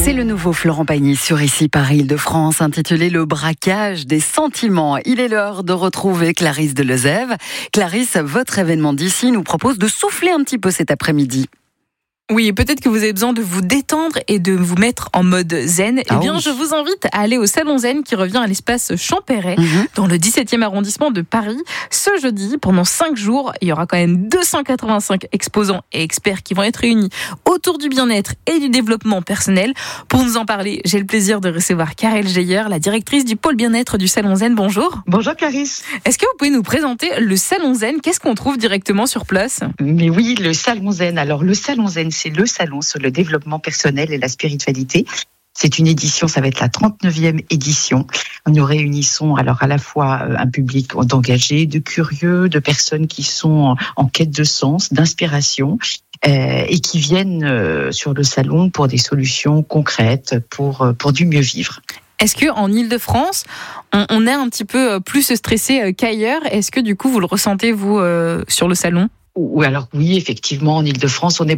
C'est le nouveau Florent Pagny sur Ici Paris Île-de-France, intitulé Le braquage des sentiments. Il est l'heure de retrouver Clarisse Delezève. Clarisse, votre événement d'ici nous propose de souffler un petit peu cet après-midi. Oui, peut-être que vous avez besoin de vous détendre et de vous mettre en mode zen. Je vous invite à aller au Salon Zen qui revient à l'espace Champéret, dans le 17e arrondissement de Paris. Ce jeudi, pendant 5 jours, il y aura quand même 285 exposants et experts qui vont être réunis autour du bien-être et du développement personnel. Pour nous en parler, j'ai le plaisir de recevoir Karel Geyer, la directrice du pôle bien-être du Salon Zen. Bonjour. Bonjour Clarisse. Est-ce que vous pouvez nous présenter le Salon Zen ? Qu'est-ce qu'on trouve directement sur place ? Mais oui, le Salon Zen. Alors le Salon Zen, c'est le salon sur le développement personnel et la spiritualité. C'est une édition, ça va être la 39e édition. Nous réunissons alors à la fois un public d'engagés, de curieux, de personnes qui sont en quête de sens, d'inspiration et qui viennent sur le salon pour des solutions concrètes, pour du mieux vivre. Est-ce qu'en Île-de-France, on est un petit peu plus stressé qu'ailleurs ? Est-ce que du coup, vous le ressentez, vous, sur le salon ? Oui, effectivement, en Île-de-France, on est